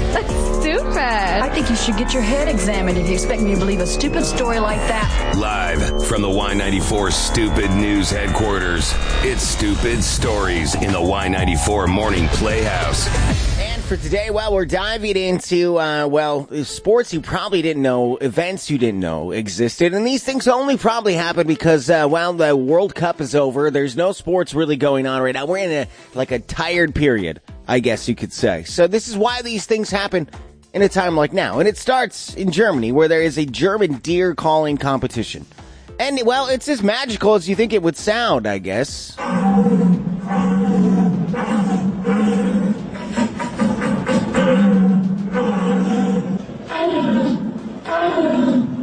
That's stupid. I think you should get your head examined if you expect me to believe a stupid story like that. Live from the Y94 Stupid News headquarters, it's Stupid Stories in the Y94 Morning Playhouse. And for today, well, we're diving into, sports you probably didn't know, events you didn't know existed. And these things only probably happen because, the World Cup is over. There's no sports really going on right now. We're in a tired period, I guess you could say. So this is why these things happen in a time like now. And it starts in Germany, where there is a German deer calling competition. And, well, it's as magical as you think it would sound, I guess.